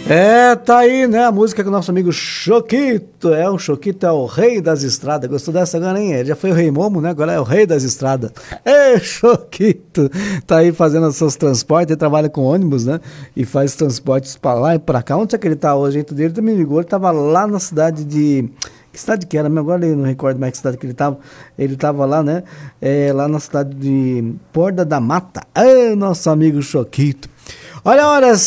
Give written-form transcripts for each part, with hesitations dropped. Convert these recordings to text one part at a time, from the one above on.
Tá aí, né, a música que o nosso amigo Choquito, o Choquito é o rei das estradas. Gostou dessa agora, hein? Ele já foi o rei Momo, né, agora é o rei das estradas. Choquito, tá aí fazendo os seus transportes, ele trabalha com ônibus, né, e faz transportes pra lá e pra cá. Onde é que ele tá hoje? Gente dele também me ligou, ele tava lá na cidade de... Que cidade que era? Agora eu não recordo mais que cidade que ele estava. Ele estava lá, né? Lá na cidade de Porta da Mata. Nosso amigo Choquito. Olha a hora,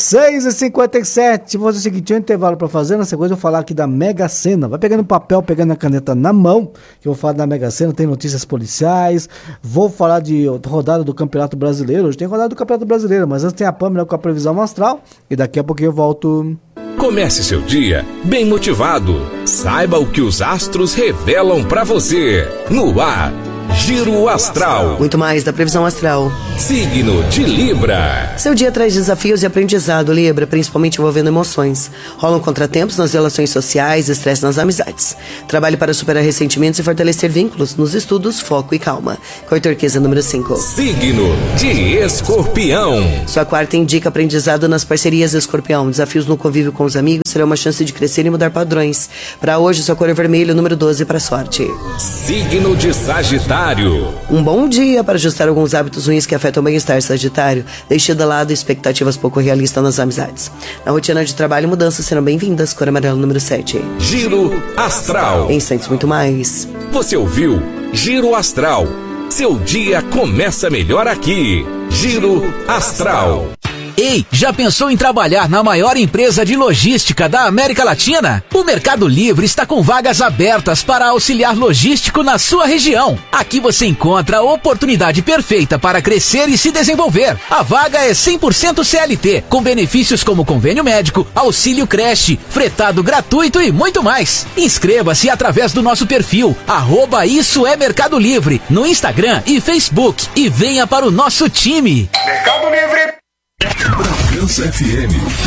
6h57. Vou fazer o seguinte, tinha um intervalo para fazer. Nessa coisa eu vou falar aqui da Mega Sena. Vai pegando papel, pegando a caneta na mão, que eu vou falar da Mega Sena. Tem notícias policiais. Vou falar de rodada do Campeonato Brasileiro. Hoje tem rodada do Campeonato Brasileiro, mas antes tem a Pâmela com a previsão astral. E daqui a pouquinho eu volto. Comece seu dia bem motivado. Saiba o que os astros revelam para você. No ar, Giro Astral. Muito mais da previsão astral. Signo de Libra. Seu dia traz desafios e aprendizado, Libra, principalmente envolvendo emoções. Rolam contratempos nas relações sociais, estresse nas amizades. Trabalhe para superar ressentimentos e fortalecer vínculos. Nos estudos, foco e calma. Cor turquesa número 5. Signo de Escorpião. Sua quarta indica aprendizado nas parcerias, Escorpião. Desafios no convívio com os amigos serão uma chance de crescer e mudar padrões. Para hoje, sua cor é vermelho, número 12 para sorte. Signo de Sagitário. Um bom dia para ajustar alguns hábitos ruins que afetam o bem-estar, Sagitário. Deixe de lado expectativas pouco realistas nas amizades. Na rotina de trabalho, mudanças serão bem-vindas. Cor amarela número 7. Giro Astral. Em instantes, muito mais. Você ouviu Giro Astral. Seu dia começa melhor aqui. Giro Astral. Ei, já pensou em trabalhar na maior empresa de logística da América Latina? O Mercado Livre está com vagas abertas para auxiliar logístico na sua região. Aqui você encontra a oportunidade perfeita para crescer e se desenvolver. A vaga é 100% CLT, com benefícios como convênio médico, auxílio creche, fretado gratuito e muito mais. Inscreva-se através do nosso perfil, @IssoEMercado Livre, no Instagram e Facebook, e venha para o nosso time. Mercado Livre. Bragança FM.